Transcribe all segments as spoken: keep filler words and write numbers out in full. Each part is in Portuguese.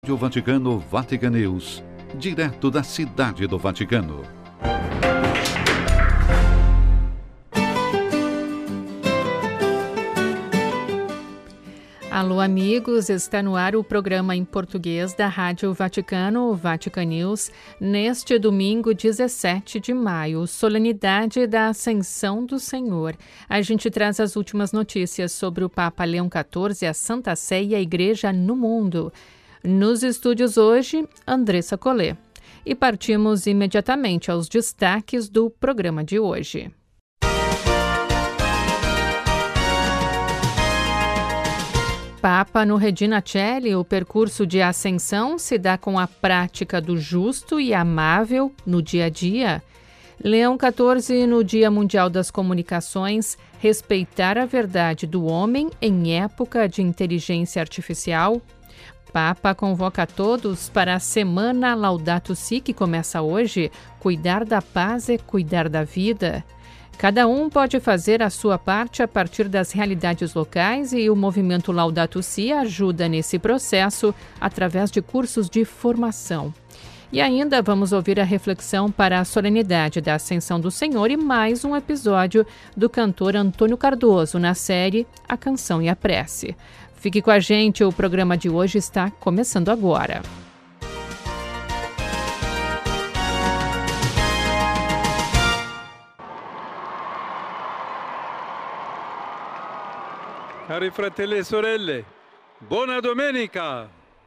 Rádio Vaticano Vatican News, direto da Cidade do Vaticano. Alô, amigos, está no ar o programa em português da Rádio Vaticano, Vatican News, neste domingo dezessete de maio, solenidade da Ascensão do Senhor. A gente traz as últimas notícias sobre o Papa Leão quatorze, a Santa Sé e a Igreja no mundo. Nos estúdios hoje, Andressa Collet. E partimos imediatamente aos destaques do programa de hoje. Papa no Regina Coeli, o percurso de ascensão se dá com a prática do justo e amável no dia a dia. Leão quatorze, no Dia Mundial das Comunicações, respeitar a verdade do homem em época de inteligência artificial. Papa convoca todos para a Semana Laudato Si, que começa hoje. Cuidar da paz é cuidar da vida. Cada um pode fazer a sua parte a partir das realidades locais e o movimento Laudato Si ajuda nesse processo através de cursos de formação. E ainda vamos ouvir a reflexão para a solenidade da Ascensão do Senhor e mais um episódio do cantor Antônio Cardoso na série A Canção e a Prece. Fique com a gente, o programa de hoje está começando agora. Cari fratelli e sorelle, buona domenica!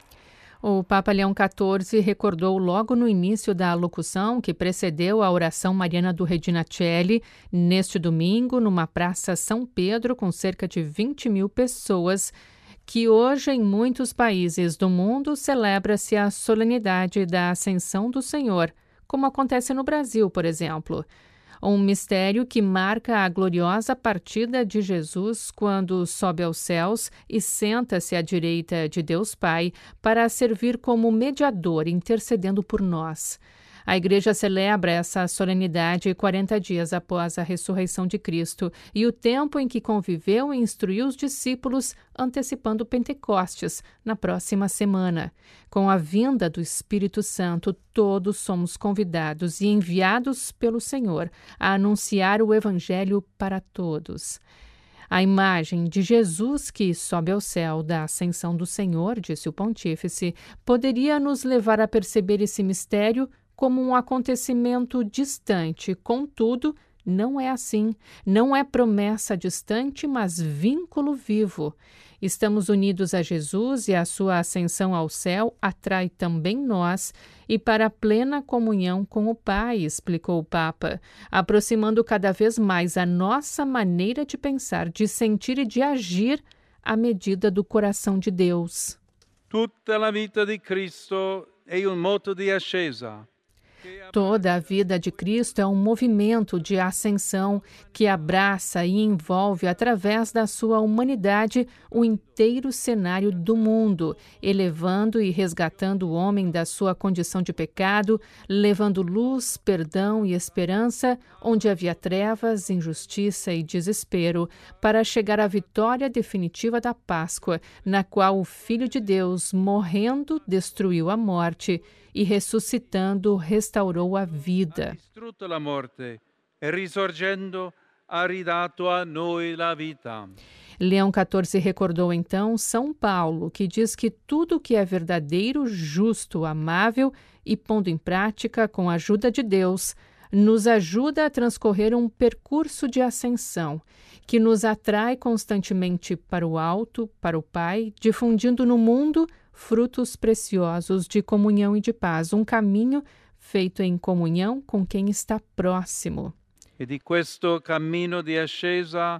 O Papa Leão quatorze recordou logo no início da locução que precedeu a oração mariana do Regina Coeli, neste domingo, numa praça São Pedro, com cerca de vinte mil pessoas, que hoje em muitos países do mundo celebra-se a solenidade da Ascensão do Senhor, como acontece no Brasil, por exemplo. Um mistério que marca a gloriosa partida de Jesus quando sobe aos céus e senta-se à direita de Deus Pai para servir como mediador, intercedendo por nós. A Igreja celebra essa solenidade quarenta dias após a ressurreição de Cristo e o tempo em que conviveu e instruiu os discípulos, antecipando Pentecostes, na próxima semana. Com a vinda do Espírito Santo, todos somos convidados e enviados pelo Senhor a anunciar o Evangelho para todos. A imagem de Jesus que sobe ao céu da Ascensão do Senhor, disse o Pontífice, poderia nos levar a perceber esse mistério como um acontecimento distante. Contudo, não é assim. Não é promessa distante, mas vínculo vivo. Estamos unidos a Jesus e a sua ascensão ao céu atrai também nós e para a plena comunhão com o Pai, explicou o Papa, aproximando cada vez mais a nossa maneira de pensar, de sentir e de agir à medida do coração de Deus. Tutta la vita di Cristo è un moto di ascesa. Toda a vida de Cristo é um movimento de ascensão que abraça e envolve, através da sua humanidade, o inteiro cenário do mundo, elevando e resgatando o homem da sua condição de pecado, levando luz, perdão e esperança, onde havia trevas, injustiça e desespero, para chegar à vitória definitiva da Páscoa, na qual o Filho de Deus, morrendo, destruiu a morte e ressuscitando, restaurou a vida. Distrutto la morte e risorgendo ha ridato a noi la vita. Leão quatorze recordou então São Paulo, que diz que tudo que é verdadeiro, justo, amável e pondo em prática com a ajuda de Deus, nos ajuda a transcorrer um percurso de ascensão, que nos atrai constantemente para o alto, para o Pai, difundindo no mundo frutos preciosos de comunhão e de paz, um caminho feito em comunhão com quem está próximo. E di questo cammino di ascesa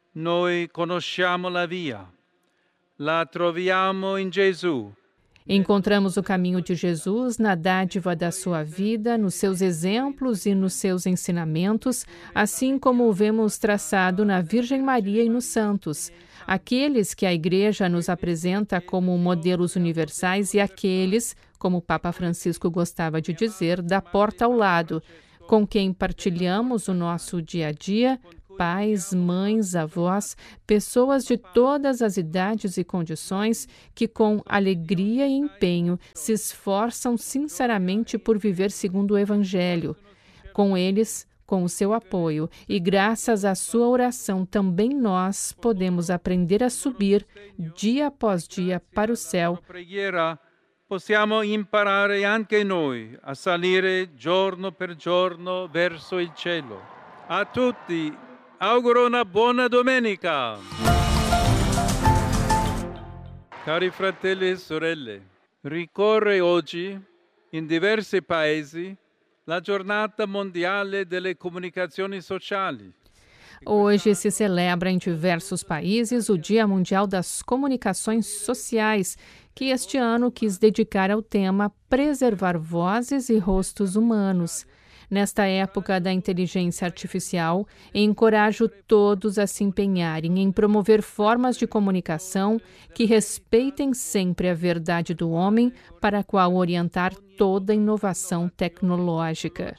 noi conosciamo la via, la troviamo in Gesù. Encontramos o caminho de Jesus na dádiva da sua vida, nos seus exemplos e nos seus ensinamentos, assim como o vemos traçado na Virgem Maria e nos santos, aqueles que a Igreja nos apresenta como modelos universais e aqueles, como o Papa Francisco gostava de dizer, da porta ao lado, com quem partilhamos o nosso dia a dia, pais, mães, avós, pessoas de todas as idades e condições que, com alegria e empenho, se esforçam sinceramente por viver segundo o Evangelho. Com eles, com o seu apoio e graças à sua oração, também nós podemos aprender a subir dia após dia para o céu. Possiamo imparare anche noi a salire giorno per giorno verso il cielo. A tutti auguro una buona domenica. Cari fratelli e sorelle, ricorre oggi in diversi paesi la giornata mondiale delle comunicazioni sociali. Hoje se celebra em diversos países o Dia Mundial das Comunicações Sociais, que este ano quis dedicar ao tema Preservar Vozes e Rostos Humanos. Nesta época da inteligência artificial, encorajo todos a se empenharem em promover formas de comunicação que respeitem sempre a verdade do homem, para a qual orientar toda inovação tecnológica.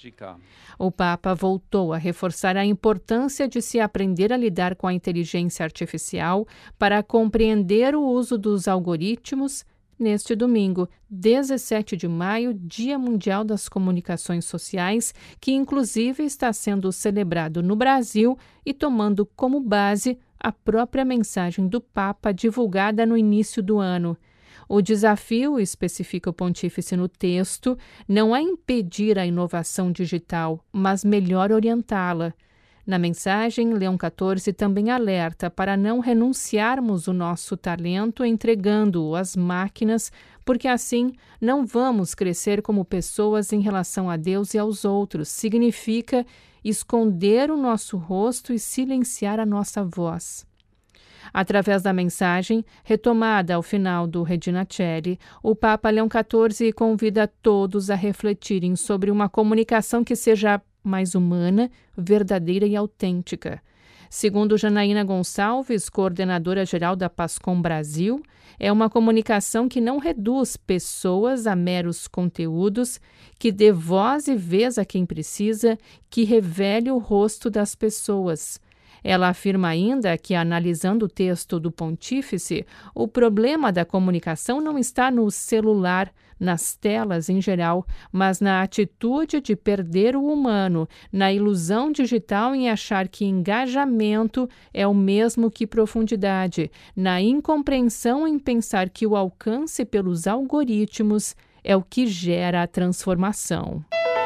O Papa voltou a reforçar a importância de se aprender a lidar com a inteligência artificial para compreender o uso dos algoritmos. Neste domingo, dezessete de maio, Dia Mundial das Comunicações Sociais, que inclusive está sendo celebrado no Brasil e tomando como base a própria mensagem do Papa divulgada no início do ano. O desafio, especifica o pontífice no texto, não é impedir a inovação digital, mas melhor orientá-la. Na mensagem, Leão quatorze também alerta para não renunciarmos o nosso talento entregando-o às máquinas, porque assim não vamos crescer como pessoas em relação a Deus e aos outros. Significa esconder o nosso rosto e silenciar a nossa voz. Através da mensagem, retomada ao final do Regina Coeli, o Papa Leão quatorze convida todos a refletirem sobre uma comunicação que seja mais humana, verdadeira e autêntica. Segundo Janaína Gonçalves, coordenadora geral da PASCOM Brasil, é uma comunicação que não reduz pessoas a meros conteúdos, que dê voz e vez a quem precisa, que revele o rosto das pessoas. Ela afirma ainda que, analisando o texto do pontífice, o problema da comunicação não está no celular, nas telas em geral, mas na atitude de perder o humano, na ilusão digital em achar que engajamento é o mesmo que profundidade, na incompreensão em pensar que o alcance pelos algoritmos é o que gera a transformação.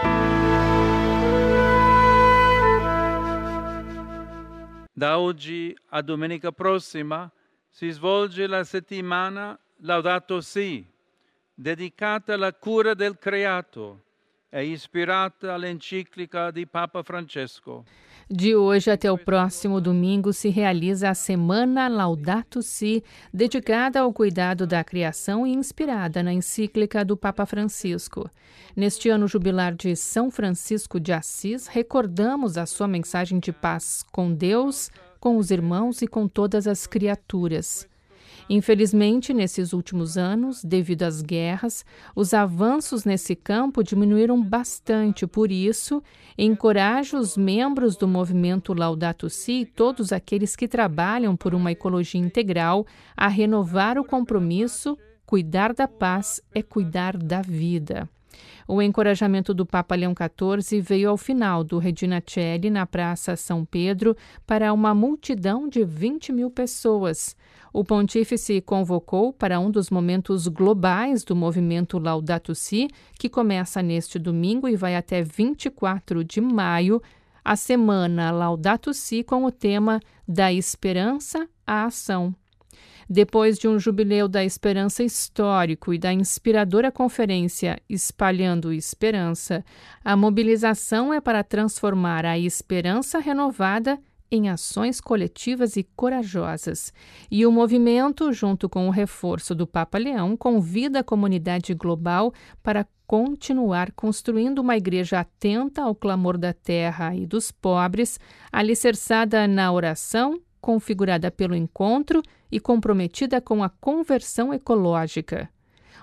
Da oggi a domenica prossima si svolge la settimana Laudato Si, dedicata alla cura del creato e ispirata all'enciclica di Papa Francesco. De hoje até o próximo domingo se realiza a Semana Laudato Si, dedicada ao cuidado da criação e inspirada na encíclica do Papa Francisco. Neste ano jubilar de São Francisco de Assis, recordamos a sua mensagem de paz com Deus, com os irmãos e com todas as criaturas. Infelizmente, nesses últimos anos, devido às guerras, os avanços nesse campo diminuíram bastante. Por isso, encorajo os membros do movimento Laudato Si e todos aqueles que trabalham por uma ecologia integral a renovar o compromisso. Cuidar da paz é cuidar da vida. O encorajamento do Papa Leão quatorze veio ao final do Regina Coeli na Praça São Pedro para uma multidão de vinte mil pessoas. O pontífice convocou para um dos momentos globais do movimento Laudato Si, que começa neste domingo e vai até vinte e quatro de maio, a semana Laudato Si com o tema Da Esperança à Ação. Depois de um jubileu da esperança histórico e da inspiradora conferência Espalhando Esperança, a mobilização é para transformar a esperança renovada em ações coletivas e corajosas. E o movimento, junto com o reforço do Papa Leão, convida a comunidade global para continuar construindo uma igreja atenta ao clamor da terra e dos pobres, alicerçada na oração, configurada pelo encontro e comprometida com a conversão ecológica.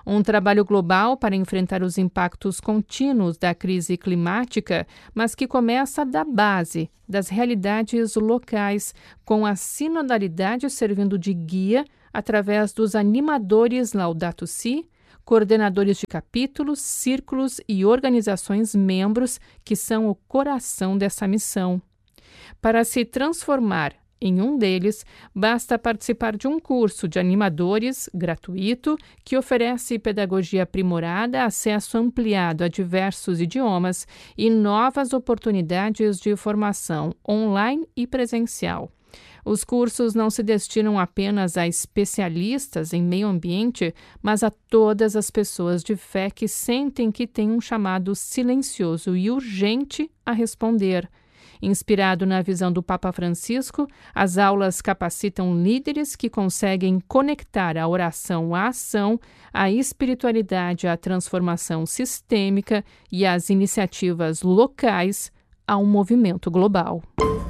Um trabalho global para enfrentar os impactos contínuos da crise climática, mas que começa da base, das realidades locais, com a sinodalidade servindo de guia através dos animadores Laudato Si, coordenadores de capítulos, círculos e organizações membros que são o coração dessa missão. Para se transformar em um deles, basta participar de um curso de animadores gratuito que oferece pedagogia aprimorada, acesso ampliado a diversos idiomas e novas oportunidades de formação online e presencial. Os cursos não se destinam apenas a especialistas em meio ambiente, mas a todas as pessoas de fé que sentem que têm um chamado silencioso e urgente a responder. Inspirado na visão do Papa Francisco, as aulas capacitam líderes que conseguem conectar a oração à ação, a espiritualidade à transformação sistêmica e as iniciativas locais a um movimento global.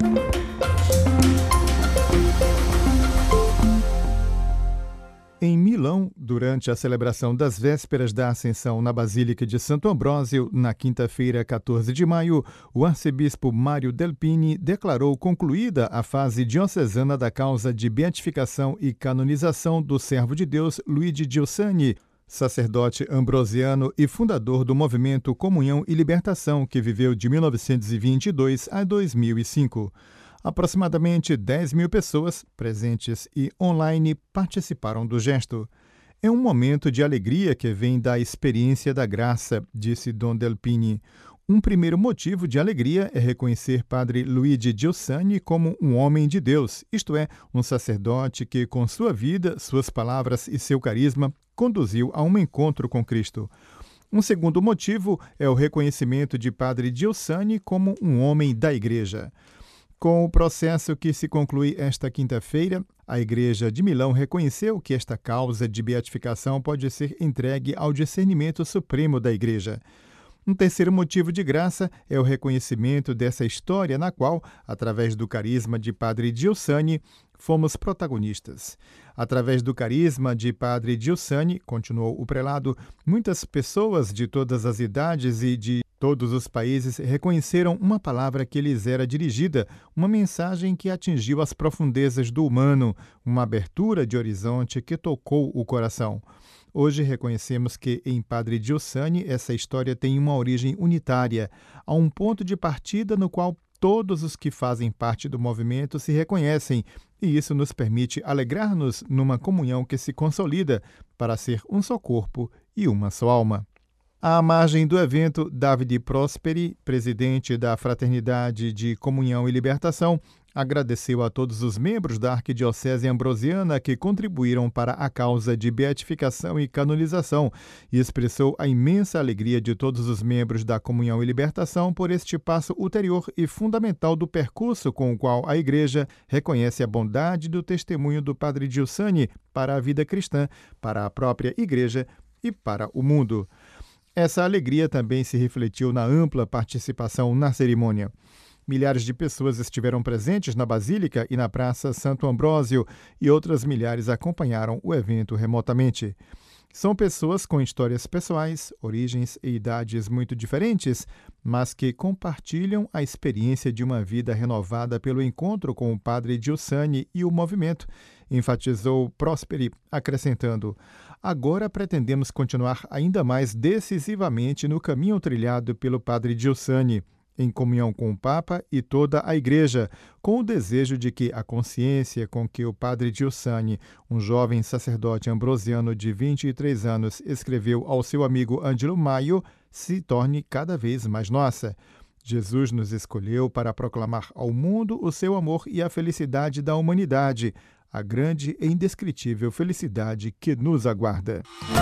Em Milão, durante a celebração das vésperas da Ascensão na Basílica de Santo Ambrósio, na quinta-feira, quatorze de maio, o arcebispo Mário Delpini declarou concluída a fase diocesana da causa de beatificação e canonização do servo de Deus Luigi Giussani, sacerdote ambrosiano e fundador do movimento Comunhão e Libertação, que viveu de mil novecentos e vinte e dois a dois mil e cinco. Aproximadamente dez mil pessoas, presentes e online, participaram do gesto. É um momento de alegria que vem da experiência da graça, disse Dom Delpini. Um primeiro motivo de alegria é reconhecer Padre Luigi Giussani como um homem de Deus, isto é, um sacerdote que, com sua vida, suas palavras e seu carisma, conduziu a um encontro com Cristo. Um segundo motivo é o reconhecimento de Padre Giussani como um homem da Igreja. Com o processo que se conclui esta quinta-feira, a Igreja de Milão reconheceu que esta causa de beatificação pode ser entregue ao discernimento supremo da Igreja. Um terceiro motivo de graça é o reconhecimento dessa história na qual, através do carisma de Padre Giussani, fomos protagonistas. Através do carisma de Padre Giussani, continuou o prelado, muitas pessoas de todas as idades e de todos os países reconheceram uma palavra que lhes era dirigida, uma mensagem que atingiu as profundezas do humano, uma abertura de horizonte que tocou o coração. Hoje reconhecemos que em Padre Giussani essa história tem uma origem unitária, a um ponto de partida no qual todos os que fazem parte do movimento se reconhecem, e isso nos permite alegrar-nos numa comunhão que se consolida para ser um só corpo e uma só alma. À margem do evento, Davide Prosperi, presidente da Fraternidade de Comunhão e Libertação, agradeceu a todos os membros da Arquidiocese Ambrosiana que contribuíram para a causa de beatificação e canonização e expressou a imensa alegria de todos os membros da Comunhão e Libertação por este passo ulterior e fundamental do percurso com o qual a Igreja reconhece a bondade do testemunho do Padre Giussani para a vida cristã, para a própria Igreja e para o mundo. Essa alegria também se refletiu na ampla participação na cerimônia. Milhares de pessoas estiveram presentes na Basílica e na Praça Santo Ambrósio e outras milhares acompanharam o evento remotamente. São pessoas com histórias pessoais, origens e idades muito diferentes, mas que compartilham a experiência de uma vida renovada pelo encontro com o Padre Giussani e o movimento, enfatizou Prosperi, acrescentando: agora pretendemos continuar ainda mais decisivamente no caminho trilhado pelo Padre Giussani, em comunhão com o Papa e toda a Igreja, com o desejo de que a consciência com que o Padre Giussani, um jovem sacerdote ambrosiano de vinte e três anos, escreveu ao seu amigo Ângelo Maio, se torne cada vez mais nossa. Jesus nos escolheu para proclamar ao mundo o seu amor e a felicidade da humanidade, a grande e indescritível felicidade que nos aguarda.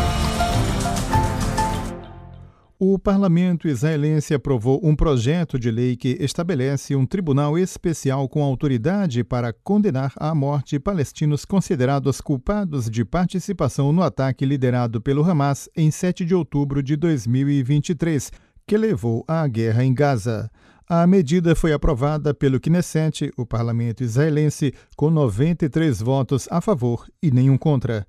O parlamento israelense aprovou um projeto de lei que estabelece um tribunal especial com autoridade para condenar à morte palestinos considerados culpados de participação no ataque liderado pelo Hamas em sete de outubro de dois mil e vinte e três, que levou à guerra em Gaza. A medida foi aprovada pelo Knesset, o parlamento israelense, com noventa e três votos a favor e nenhum contra.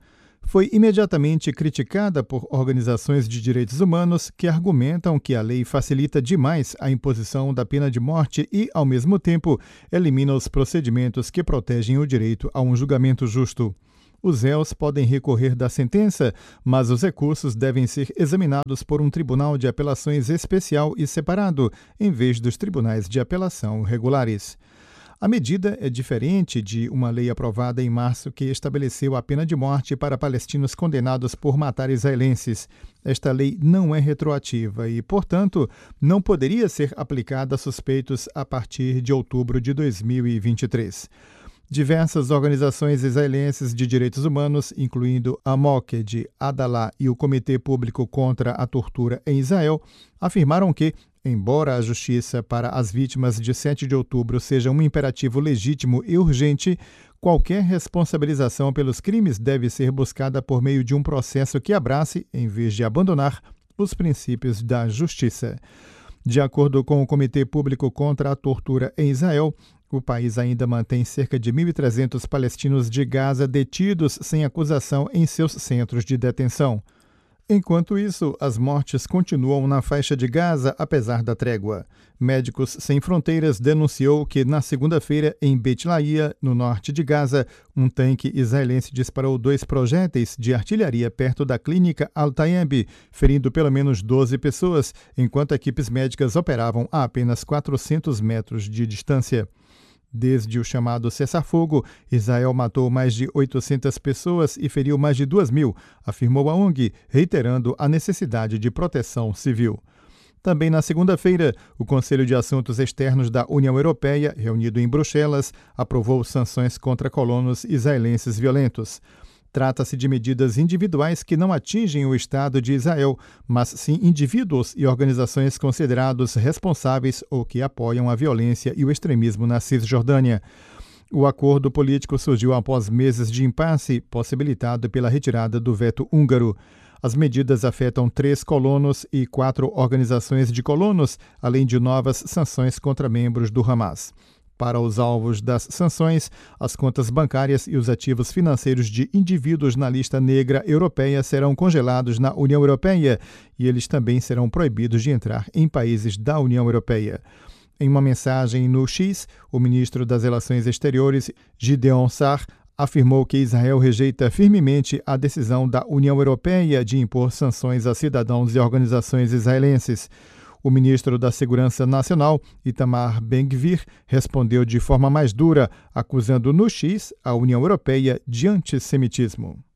foi imediatamente criticada por organizações de direitos humanos que argumentam que a lei facilita demais a imposição da pena de morte e, ao mesmo tempo, elimina os procedimentos que protegem o direito a um julgamento justo. Os réus podem recorrer da sentença, mas os recursos devem ser examinados por um tribunal de apelações especial e separado, em vez dos tribunais de apelação regulares. A medida é diferente de uma lei aprovada em março que estabeleceu a pena de morte para palestinos condenados por matar israelenses. Esta lei não é retroativa e, portanto, não poderia ser aplicada a suspeitos a partir de outubro de dois mil e vinte e três. Diversas organizações israelenses de direitos humanos, incluindo a Moked, Adalah e o Comitê Público contra a Tortura em Israel, afirmaram que, embora a justiça para as vítimas de sete de outubro seja um imperativo legítimo e urgente, qualquer responsabilização pelos crimes deve ser buscada por meio de um processo que abrace, em vez de abandonar, os princípios da justiça. De acordo com o Comitê Público contra a Tortura em Israel, o país ainda mantém cerca de mil e trezentos palestinos de Gaza detidos sem acusação em seus centros de detenção. Enquanto isso, as mortes continuam na faixa de Gaza, apesar da trégua. Médicos Sem Fronteiras denunciou que, na segunda-feira, em Beit Lahiya, no norte de Gaza, um tanque israelense disparou dois projéteis de artilharia perto da clínica Al-Tayeb, ferindo pelo menos doze pessoas, enquanto equipes médicas operavam a apenas quatrocentos metros de distância. Desde o chamado cessar-fogo, Israel matou mais de oitocentas pessoas e feriu mais de duas mil, afirmou a O N G, reiterando a necessidade de proteção civil. Também na segunda-feira, o Conselho de Assuntos Externos da União Europeia, reunido em Bruxelas, aprovou sanções contra colonos israelenses violentos. Trata-se de medidas individuais que não atingem o Estado de Israel, mas sim indivíduos e organizações considerados responsáveis ou que apoiam a violência e o extremismo na Cisjordânia. O acordo político surgiu após meses de impasse, possibilitado pela retirada do veto húngaro. As medidas afetam três colonos e quatro organizações de colonos, além de novas sanções contra membros do Hamas. Para os alvos das sanções, as contas bancárias e os ativos financeiros de indivíduos na lista negra europeia serão congelados na União Europeia e eles também serão proibidos de entrar em países da União Europeia. Em uma mensagem no X, o ministro das Relações Exteriores, Gideon Sa'ar, afirmou que Israel rejeita firmemente a decisão da União Europeia de impor sanções a cidadãos e organizações israelenses. O ministro da Segurança Nacional, Itamar Ben-Gvir, respondeu de forma mais dura, acusando no X a União Europeia de antissemitismo.